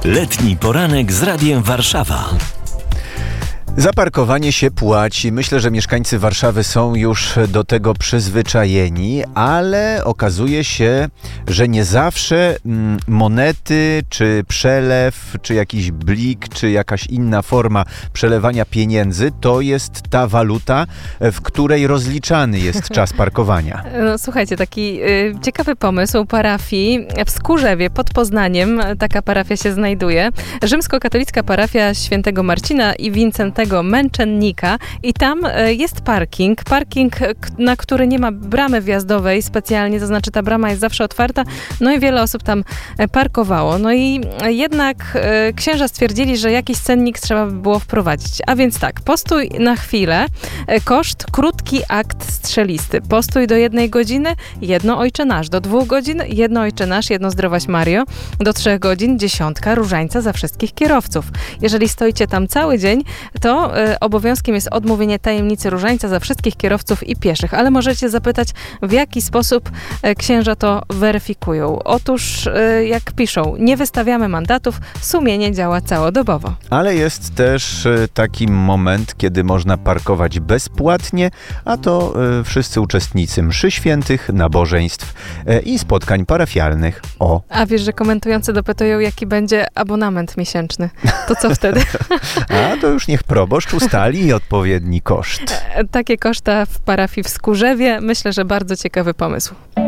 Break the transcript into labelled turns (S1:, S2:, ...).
S1: Letni poranek z Radiem Warszawa.
S2: Za parkowanie się płaci. Myślę, że mieszkańcy Warszawy są już do tego przyzwyczajeni, ale okazuje się, że nie zawsze monety, czy przelew, czy jakiś blik, czy jakaś inna forma przelewania pieniędzy to jest ta waluta, w której rozliczany jest czas parkowania.
S3: No, słuchajcie, taki ciekawy pomysł parafii w Skórzewie pod Poznaniem. Taka parafia się znajduje. Rzymskokatolicka parafia Świętego Marcina i Wincentego Męczennika i tam jest parking, na który nie ma bramy wjazdowej specjalnie, to znaczy ta brama jest zawsze otwarta, no i wiele osób tam parkowało. No i jednak księża stwierdzili, że jakiś cennik trzeba by było wprowadzić. A więc tak, postój na chwilę, koszt krótki akt strzelisty. Postój do 1 godziny, jedno Ojcze Nasz. Do 2 godzin, jedno Ojcze Nasz, jedno Zdrowaś Mario. Do 3 godzin 10 różańca za wszystkich kierowców. Jeżeli stoicie tam cały dzień, to obowiązkiem jest odmówienie tajemnicy różańca za wszystkich kierowców i pieszych. Ale możecie zapytać, w jaki sposób księża to weryfikują. Otóż, jak piszą, nie wystawiamy mandatów, sumienie działa całodobowo.
S2: Ale jest też taki moment, kiedy można parkować bezpłatnie, a to wszyscy uczestnicy mszy świętych, nabożeństw i spotkań parafialnych.
S3: A wiesz, że komentujący dopytują, jaki będzie abonament miesięczny. To co wtedy?
S2: A to już niech proboszcz ustali odpowiedni koszt.
S3: Takie koszta w parafii w Skórzewie. Myślę, że bardzo ciekawy pomysł.